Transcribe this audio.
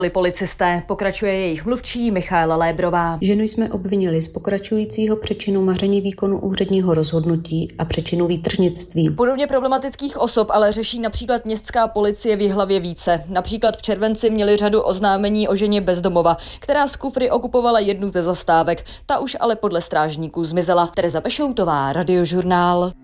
Policisté, pokračuje jejich mluvčí Michaela Lébrová. Ženu jsme obvinili z pokračujícího přečinu maření výkonu úředního rozhodnutí a přečinu výtržnictví. Podobně problematických osob ale řeší například městská policie v Jihlavě více. Například v červenci měli řadu oznámení o ženě bezdomova, která z kufry okupovala jednu ze zastávek. Ta už ale podle strážníků zmizela. Tereza Pešoutová, Radiožurnál.